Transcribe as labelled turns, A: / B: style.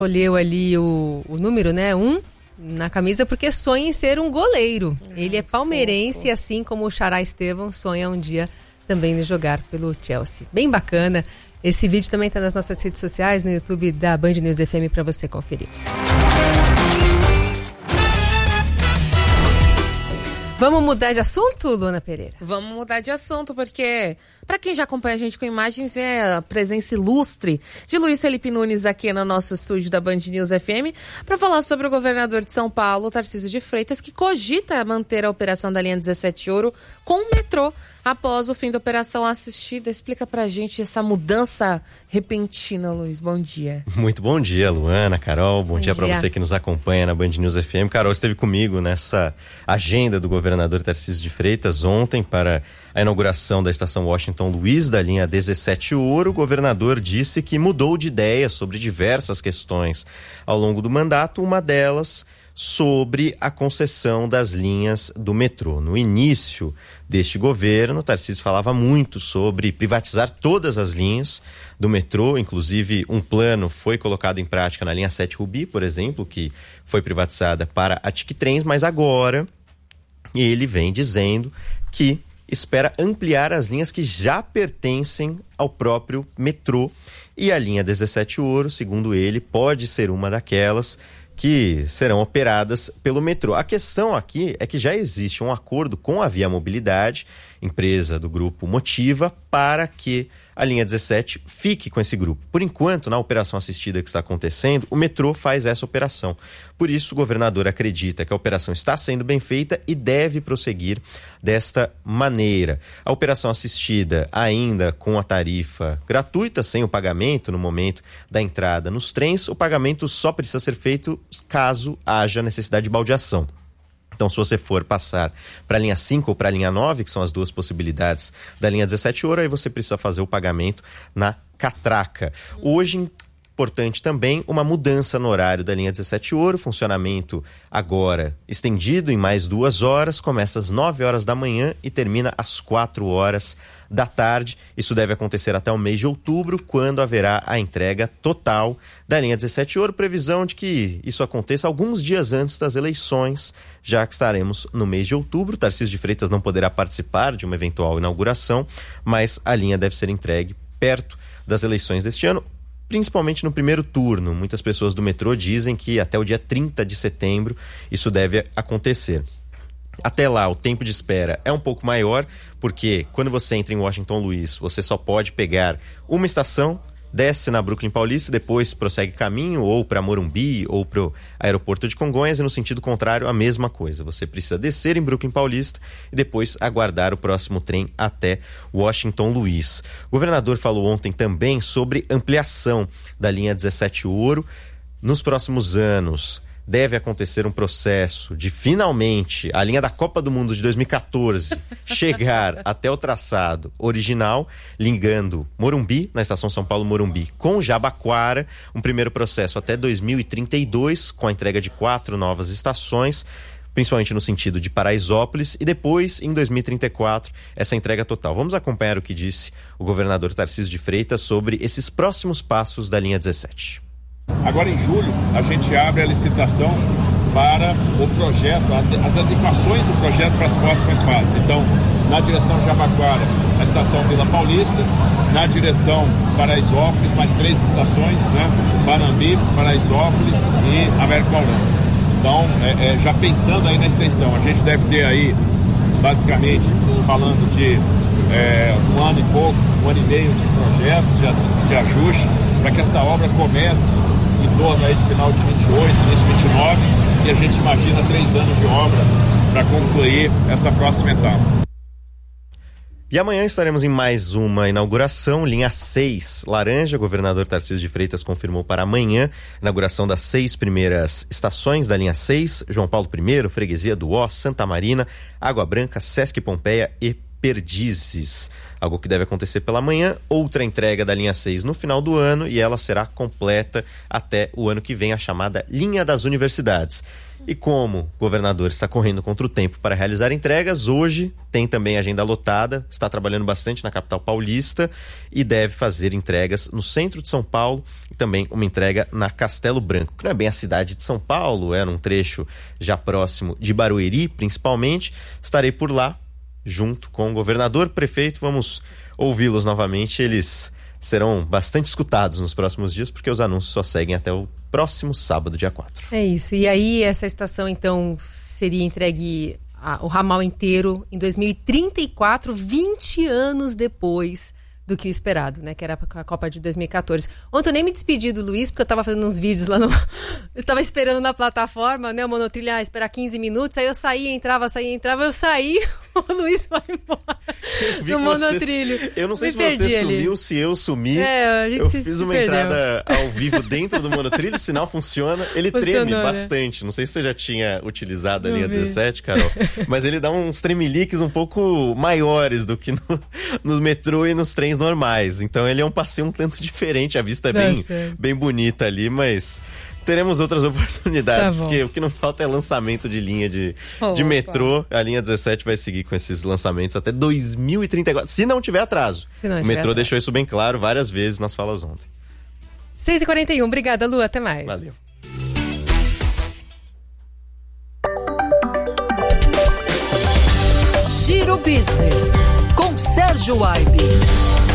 A: Escolheu ali o número, né? 1 na camisa, porque sonha em ser um goleiro. Ele é palmeirense, assim como o Xará Estevão sonha um dia também de jogar pelo Chelsea. Bem bacana. Esse vídeo também está nas nossas redes sociais, no YouTube da Band News FM, para você conferir. Vamos mudar de assunto, Luana Pereira?
B: Vamos mudar de assunto, porque para quem já acompanha a gente com imagens, é a presença ilustre de Luiz Felipe Nunes aqui no nosso estúdio da Band News FM para falar sobre o governador de São Paulo, Tarcísio de Freitas, que cogita manter a operação da linha 17 Ouro com o metrô após o fim da operação assistida. Explica pra gente essa mudança repentina, Luiz. Bom dia.
C: Muito bom dia, Luana, Carol. Bom dia para você que nos acompanha na Band News FM. Carol esteve comigo nessa agenda do governador Tarcísio de Freitas ontem para a inauguração da estação Washington Luiz da linha 17 Ouro. O governador disse que mudou de ideia sobre diversas questões ao longo do mandato, uma delas sobre a concessão das linhas do metrô. No início deste governo, Tarcísio falava muito sobre privatizar todas as linhas do metrô, inclusive um plano foi colocado em prática na linha 7 Rubi, por exemplo, que foi privatizada para a TIC-Trens, mas agora ele vem dizendo que espera ampliar as linhas que já pertencem ao próprio metrô, e a linha 17 Ouro, segundo ele, pode ser uma daquelas que serão operadas pelo metrô. A questão aqui é que já existe um acordo com a Via Mobilidade, empresa do grupo Motiva, para que a linha 17 fique com esse grupo. Por enquanto, na operação assistida que está acontecendo, o metrô faz essa operação. Por isso, o governador acredita que a operação está sendo bem feita e deve prosseguir desta maneira. A operação assistida, ainda com a tarifa gratuita, sem o pagamento no momento da entrada nos trens, o pagamento só precisa ser feito caso haja necessidade de baldeação. Então, se você for passar para a linha 5 ou para a linha 9, que são as duas possibilidades da linha 17 Ouro, aí você precisa fazer o pagamento na catraca. Hoje, importante também, uma mudança no horário da linha 17 Ouro, funcionamento agora estendido em mais 2 horas, começa às 9 horas da manhã e termina às 4 horas da tarde. Isso deve acontecer até o mês de outubro, quando haverá a entrega total da linha 17 Ouro. Previsão de que isso aconteça alguns dias antes das eleições, já que estaremos no mês de outubro. Tarcísio de Freitas não poderá participar de uma eventual inauguração, mas a linha deve ser entregue perto das eleições deste ano, principalmente no primeiro turno. Muitas pessoas do metrô dizem que até o dia 30 de setembro isso deve acontecer. Até lá, o tempo de espera é um pouco maior, porque quando você entra em Washington Luiz, você só pode pegar uma estação, desce na Brooklyn Paulista, depois prossegue caminho ou para Morumbi ou para o aeroporto de Congonhas, e no sentido contrário a mesma coisa. Você precisa descer em Brooklyn Paulista e depois aguardar o próximo trem até Washington Luiz. O governador falou ontem também sobre ampliação da linha 17 Ouro. Nos próximos anos deve acontecer um processo de finalmente a linha da Copa do Mundo de 2014 chegar até o traçado original, ligando Morumbi, na estação São Paulo Morumbi, com Jabaquara, um primeiro processo até 2032, com a entrega de 4 novas estações, principalmente no sentido de Paraisópolis, e depois, em 2034, essa entrega total. Vamos acompanhar o que disse o governador Tarcísio de Freitas sobre esses próximos passos da linha 17.
D: Agora, em julho, a gente abre a licitação para o projeto, as adequações do projeto para as próximas fases. Então, na direção Jabaquara, a estação Vila Paulista, na direção Paraisópolis, mais 3 estações, né? Panambi, Paraisópolis e Américo Paulista. Então, já pensando aí na extensão, a gente deve ter aí, basicamente, falando de 1 ano e pouco, 1 ano e meio de projeto, de ajuste, para que essa obra comece em torno aí de final de 28, início de 29, e a gente imagina 3 anos de obra para concluir essa próxima etapa.
C: E amanhã estaremos em mais uma inauguração, linha 6, Laranja. O governador Tarcísio de Freitas confirmou para amanhã a inauguração das 6 primeiras estações da linha 6, João Paulo I, Freguesia do Ó, Santa Marina, Água Branca, Sesc Pompeia e Perdizes, algo que deve acontecer pela manhã. Outra entrega da linha 6 no final do ano, e ela será completa até o ano que vem, a chamada linha das universidades. E como o governador está correndo contra o tempo para realizar entregas, hoje tem também agenda lotada, está trabalhando bastante na capital paulista e deve fazer entregas no centro de São Paulo e também uma entrega na Castelo Branco, que não é bem a cidade de São Paulo, é num trecho já próximo de Barueri, principalmente. Estarei por lá, junto com o governador, prefeito, vamos ouvi-los novamente. Eles serão bastante escutados nos próximos dias, porque os anúncios só seguem até o próximo sábado, dia 4.
A: É isso. E aí essa estação, então, seria entregue o ramal inteiro em 2034, 20 anos depois do que o esperado, né? Que era a Copa de 2014. Ontem eu nem me despedi do Luiz, porque eu tava fazendo uns vídeos lá no... Eu tava esperando na plataforma, né? O monotrilho, esperar 15 minutos. Aí eu saía, entrava, eu saí, o Luiz foi embora no monotrilho.
C: Eu não sei se você sumiu, se eu sumi. Eu fiz uma entrada ao vivo dentro do monotrilho, o sinal funciona. Ele treme bastante. Não sei se você já tinha utilizado a linha 17, Carol. Mas ele dá uns tremeliques um pouco maiores do que no metrô e nos trens normais. Então ele é um passeio um tanto diferente. A vista é bem bonita ali, mas teremos outras oportunidades, porque o que não falta é lançamento de linha de metrô. A linha 17 vai seguir com esses lançamentos até 2034, se não tiver atraso. O metrô deixou isso bem claro várias vezes nas falas ontem.
A: 6h41, obrigada, Lu, até mais.
C: Valeu.
E: Giro Business, com Sérgio Aibe.